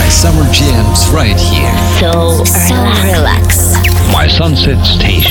my summer jams right here. So relax. My sunsets taste.